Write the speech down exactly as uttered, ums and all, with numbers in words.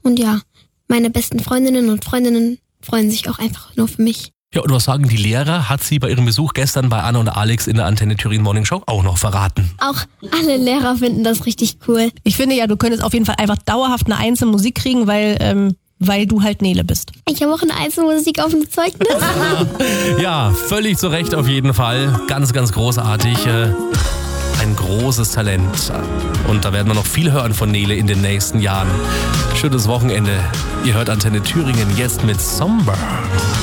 Und ja, meine besten Freundinnen und Freundinnen freuen sich auch einfach nur für mich. Ja, und was sagen die Lehrer, hat sie bei ihrem Besuch gestern bei Anna und Alex in der Antenne Thüringen Morning Show auch noch verraten. Auch alle Lehrer finden das richtig cool. Ich finde ja, du könntest auf jeden Fall einfach dauerhaft eine Eins in Musik kriegen, weil, ähm, weil du halt Nele bist. Ich habe auch eine Eins in Musik auf dem Zeugnis. Ja, völlig zu Recht auf jeden Fall. Ganz, ganz großartig. Ein großes Talent. Und da werden wir noch viel hören von Nele in den nächsten Jahren. Schönes Wochenende. Ihr hört Antenne Thüringen jetzt mit Somber.